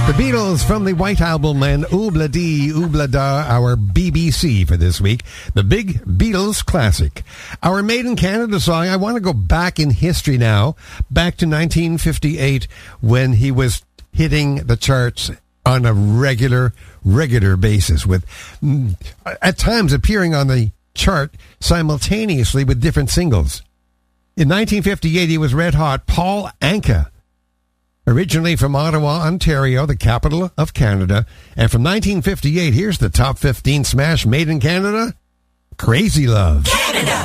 The Beatles from the White Album and Oobla Dee Oobla Da, our BBC for this week. The big Beatles classic. Our Made in Canada song, I want to go back in history now, back to 1958 when he was hitting the charts on a regular basis with, at times appearing on the chart simultaneously with different singles. In 1958, he was red hot. Paul Anka. Originally from Ottawa, Ontario, the capital of Canada. And from 1958, here's the top 15 smash made in Canada. Crazy Love. Canada.